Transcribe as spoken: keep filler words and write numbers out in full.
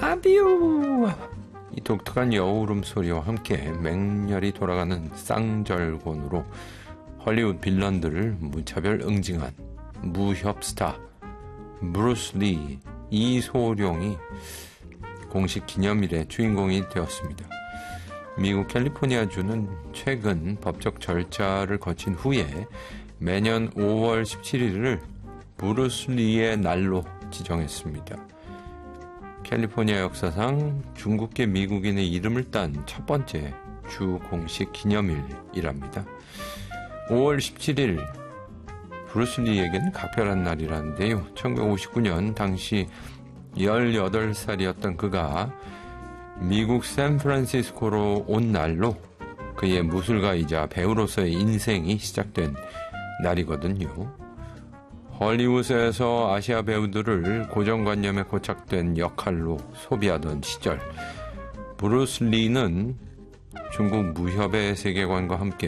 love you. 이 독특한 여울음 소리와 함께 맹렬히 돌아가는 쌍절곤으로 헐리우드 빌런들을 무차별 응징한 무협 스타 브루스 리 이소룡이 공식 기념일의 주인공이 되었습니다. 미국 캘리포니아주는 최근 법적 절차를 거친 후에 매년 오월 십칠일을 브루스 리의 날로 지정했습니다. 캘리포니아 역사상 중국계 미국인의 이름을 딴 첫 번째 주 공식 기념일이랍니다. 오월 십칠일 브루스 리에게는 각별한 날이라는데요. 천구백오십구년 당시 열여덟 살이었던 그가 미국 샌프란시스코로 온 날로 그의 무술가이자 배우로서의 인생이 시작된 날이거든요. 헐리우드에서 아시아 배우들을 고정관념에 고착된 역할로 소비하던 시절, 브루스 리는 중국 무협의 세계관과 함께